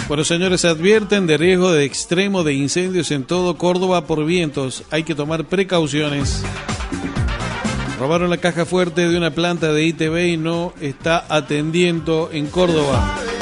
Bueno, señores, se advierten de riesgo de extremo de incendios en todo Córdoba por vientos. Hay que tomar precauciones. Robaron la caja fuerte de una planta de ITV y no está atendiendo en Córdoba.